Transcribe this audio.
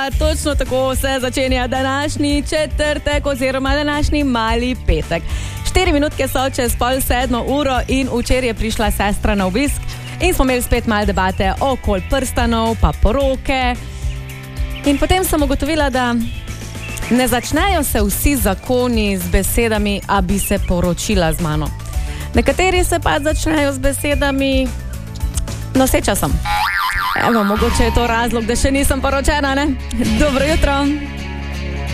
Ja, točno tako se začenja današnji četrtek oziroma današnji mali petek. 4 minutke so čez 6:30 in včeraj je prišla sestra na obisk in smo imeli spet malo debate okoli prstanov pa poroke. In potem sem ugotovila, da ne začnejo se vsi zakoni z besedami, a bi se poročila z mano. Nekateri se pa začnejo z besedami, no seča sem. Evo, mogoče je to razlog, da še nisem poročena, ne? Dobro jutro.